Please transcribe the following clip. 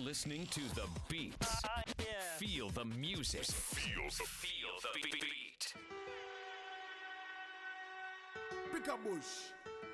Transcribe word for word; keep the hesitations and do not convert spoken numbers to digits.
listening to The Beats. Uh, yeah. Feel the music. Feel the Feel the beat. Pick a bush.